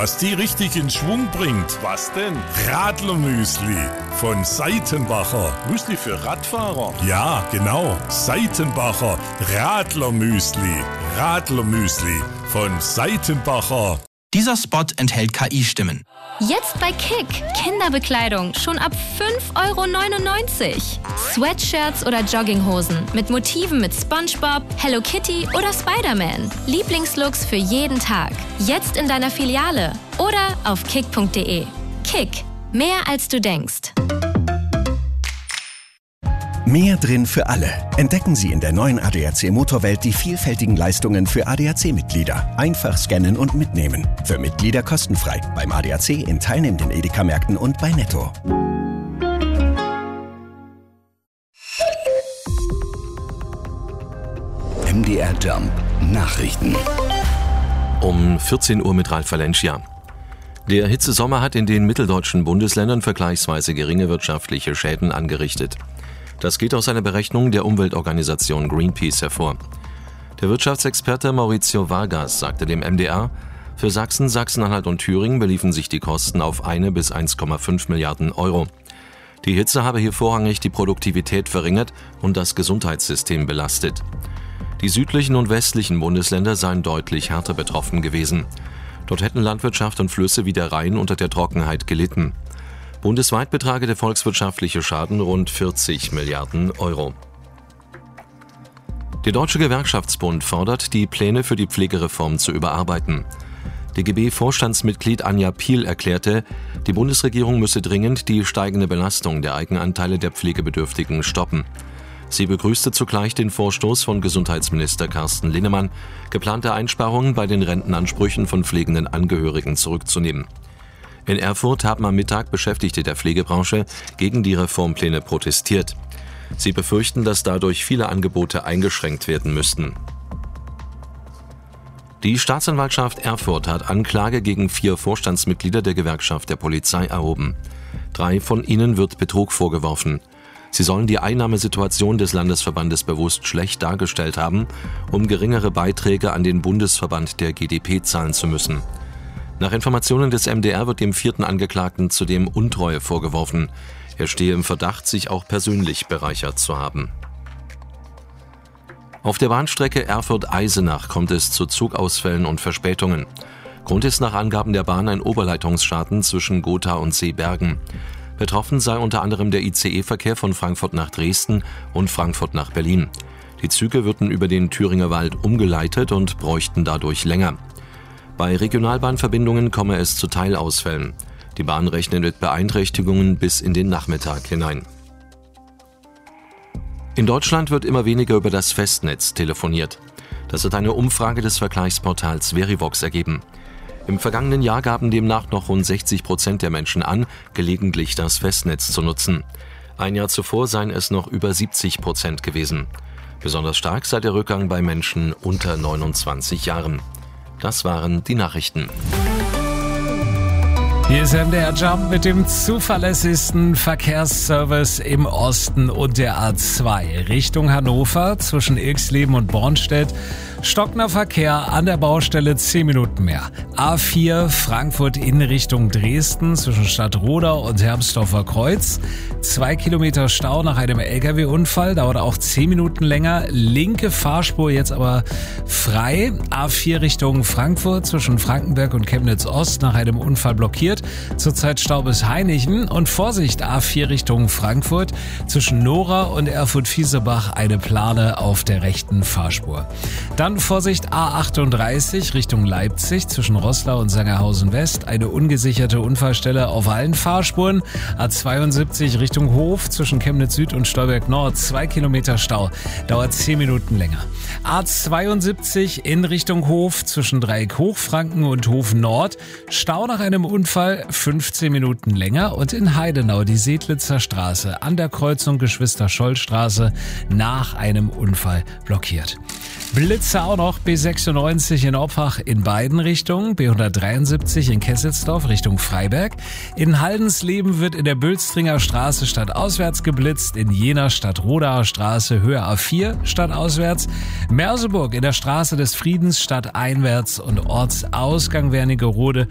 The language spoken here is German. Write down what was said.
was die richtig in Schwung bringt. Was denn? Radlermüsli von Seitenbacher. Müsli für Radfahrer? Ja, genau. Seitenbacher Radlermüsli. Radlermüsli von Seitenbacher. Dieser Spot enthält KI-Stimmen. Jetzt bei Kick. Kinderbekleidung schon ab 5,99 €. Sweatshirts oder Jogginghosen mit Motiven mit SpongeBob, Hello Kitty oder Spider-Man. Lieblingslooks für jeden Tag. Jetzt in deiner Filiale oder auf kick.de. Kick. Mehr als du denkst. Mehr drin für alle. Entdecken Sie in der neuen ADAC Motorwelt die vielfältigen Leistungen für ADAC-Mitglieder. Einfach scannen und mitnehmen. Für Mitglieder kostenfrei. Beim ADAC in teilnehmenden Edeka-Märkten und bei Netto. MDR Jump Nachrichten. Um 14 Uhr mit Ralf Valencia. Der Hitzesommer hat in den mitteldeutschen Bundesländern vergleichsweise geringe wirtschaftliche Schäden angerichtet. Das geht aus einer Berechnung der Umweltorganisation Greenpeace hervor. Der Wirtschaftsexperte Maurizio Vargas sagte dem MDR, für Sachsen, Sachsen-Anhalt und Thüringen beliefen sich die Kosten auf 1 bis 1,5 Milliarden Euro. Die Hitze habe hier vorrangig die Produktivität verringert und das Gesundheitssystem belastet. Die südlichen und westlichen Bundesländer seien deutlich härter betroffen gewesen. Dort hätten Landwirtschaft und Flüsse wie der Rhein unter der Trockenheit gelitten. Bundesweit betrage der volkswirtschaftliche Schaden rund 40 Milliarden Euro. Der Deutsche Gewerkschaftsbund fordert, die Pläne für die Pflegereform zu überarbeiten. DGB-Vorstandsmitglied Anja Piel erklärte, die Bundesregierung müsse dringend die steigende Belastung der Eigenanteile der Pflegebedürftigen stoppen. Sie begrüßte zugleich den Vorstoß von Gesundheitsminister Carsten Linnemann, geplante Einsparungen bei den Rentenansprüchen von pflegenden Angehörigen zurückzunehmen. In Erfurt haben am Mittag Beschäftigte der Pflegebranche gegen die Reformpläne protestiert. Sie befürchten, dass dadurch viele Angebote eingeschränkt werden müssten. Die Staatsanwaltschaft Erfurt hat Anklage gegen 4 Vorstandsmitglieder der Gewerkschaft der Polizei erhoben. 3 von ihnen wird Betrug vorgeworfen. Sie sollen die Einnahmesituation des Landesverbandes bewusst schlecht dargestellt haben, um geringere Beiträge an den Bundesverband der GdP zahlen zu müssen. Nach Informationen des MDR wird dem 4. Angeklagten zudem Untreue vorgeworfen. Er stehe im Verdacht, sich auch persönlich bereichert zu haben. Auf der Bahnstrecke Erfurt-Eisenach kommt es zu Zugausfällen und Verspätungen. Grund ist nach Angaben der Bahn ein Oberleitungsschaden zwischen Gotha und Seebergen. Betroffen sei unter anderem der ICE-Verkehr von Frankfurt nach Dresden und Frankfurt nach Berlin. Die Züge würden über den Thüringer Wald umgeleitet und bräuchten dadurch länger. Bei Regionalbahnverbindungen komme es zu Teilausfällen. Die Bahn rechnet mit Beeinträchtigungen bis in den Nachmittag hinein. In Deutschland wird immer weniger über das Festnetz telefoniert. Das hat eine Umfrage des Vergleichsportals Verivox ergeben. Im vergangenen Jahr gaben demnach noch rund 60% der Menschen an, gelegentlich das Festnetz zu nutzen. Ein Jahr zuvor seien es noch über 70% gewesen. Besonders stark sei der Rückgang bei Menschen unter 29 Jahren. Das waren die Nachrichten. Hier ist MDR Jump mit dem zuverlässigsten Verkehrsservice im Osten und der A2 Richtung Hannover zwischen Ilksleben und Bornstedt. Stockender Verkehr an der Baustelle 10 Minuten mehr. A4 Frankfurt in Richtung Dresden zwischen Stadtrodau und Herbstdorfer Kreuz. 2 Kilometer Stau nach einem LKW-Unfall, dauert auch 10 Minuten länger. Linke Fahrspur jetzt aber frei. A4 Richtung Frankfurt zwischen Frankenberg und Chemnitz Ost nach einem Unfall blockiert. Zurzeit Stau bis Hainichen und Vorsicht A4 Richtung Frankfurt zwischen Nora und Erfurt-Fiesebach eine Plane auf der rechten Fahrspur. Dann Vorsicht A38 Richtung Leipzig zwischen Roßlau und Sangerhausen West, eine ungesicherte Unfallstelle auf allen Fahrspuren. A72 Richtung Hof zwischen Chemnitz Süd und Stolberg Nord, 2 Kilometer Stau, dauert 10 Minuten länger. A72 in Richtung Hof zwischen Dreieck Hochfranken und Hof Nord, Stau nach einem Unfall, 15 Minuten länger. Und in Heidenau die Sedlitzer Straße an der Kreuzung Geschwister-Scholl-Straße nach einem Unfall blockiert. Blitze auch noch, B96 in Oppach in beiden Richtungen, B173 in Kesselsdorf Richtung Freiberg. In Haldensleben wird in der Bülstringer Straße stadtauswärts geblitzt, in Jena Stadtrodaer Straße Höhe A4 stadtauswärts. Merseburg in der Straße des Friedens stadteinwärts und Ortsausgang Wernigerode